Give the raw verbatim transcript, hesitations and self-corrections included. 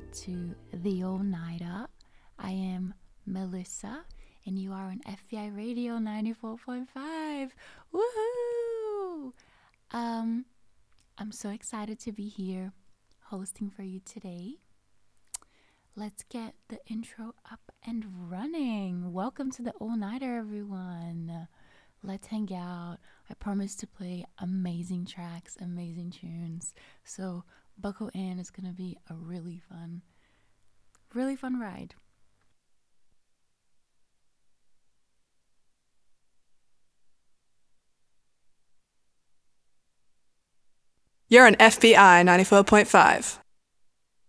to The All Nighter. I am Melissa, and you are on F B I Radio ninety-four point five. Woohoo! Um, I'm so excited to be here hosting for you today. Let's get the intro up and running. Welcome to The All Nighter, everyone. Let's hang out. I promise to play amazing tracks, amazing tunes. So buckle in. It's going to be a really fun, really fun ride. You're on F B I ninety-four point five.